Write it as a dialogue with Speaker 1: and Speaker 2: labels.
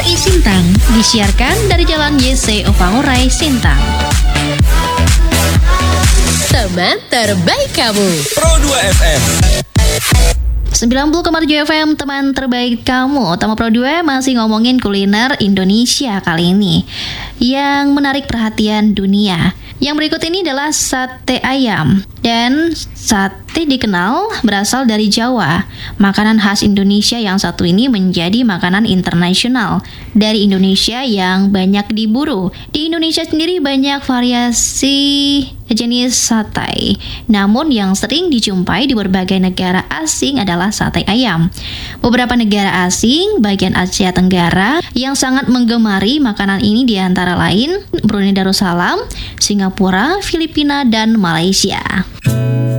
Speaker 1: RRI Sintang disiarkan dari Jalan YC Opangurai, Sintang. Teman terbaik kamu
Speaker 2: Pro 2 FM
Speaker 1: 90,7 FM, teman terbaik kamu. Utama Pro 2 masih ngomongin kuliner Indonesia kali ini yang menarik perhatian dunia. Yang berikut ini adalah sate ayam. Dan sate dikenal berasal dari Jawa. Makanan khas Indonesia yang satu ini menjadi makanan internasional dari Indonesia yang banyak diburu. Di Indonesia sendiri banyak variasi jenis sate. Namun yang sering dijumpai di berbagai negara asing adalah sate ayam. Beberapa negara asing bagian Asia Tenggara yang sangat menggemari makanan ini diantara lain Brunei Darussalam, Singapura, Filipina, dan Malaysia.